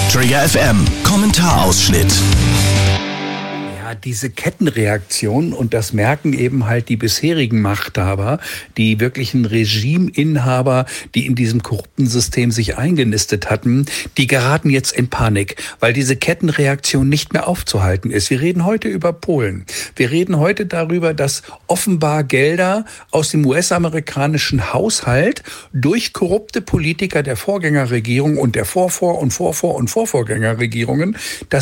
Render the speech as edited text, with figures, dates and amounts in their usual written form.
Träger FM. Kommentarausschnitt. Ja, diese Kettenreaktion, und das merken eben halt die bisherigen Machthaber, die wirklichen Regimeinhaber, die in diesem korrupten System sich eingenistet hatten, die geraten jetzt in Panik, weil diese Kettenreaktion nicht mehr aufzuhalten ist. Wir reden heute über Polen. Wir reden heute darüber, dass offenbar Gelder aus dem US-amerikanischen Haushalt durch korrupte Politiker der Vorgängerregierung und der Vorvorgängerregierungen, dass